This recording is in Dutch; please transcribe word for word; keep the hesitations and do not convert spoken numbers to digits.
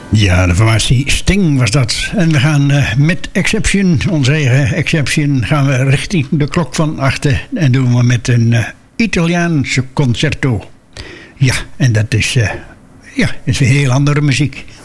Ja, de formatie Sting was dat. En we gaan uh, met Exception, onze eigen Exception, gaan we richting de klok van achten. En doen we met een uh, Italiaanse concerto. Ja, en dat is, uh, ja, is weer heel andere muziek.